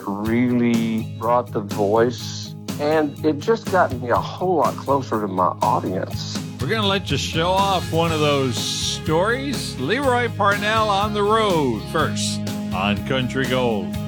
that really brought the voice, and it just got me a whole lot closer to my audience. We're going to let you show off one of those stories. Leroy Parnell on the road first on Country Gold.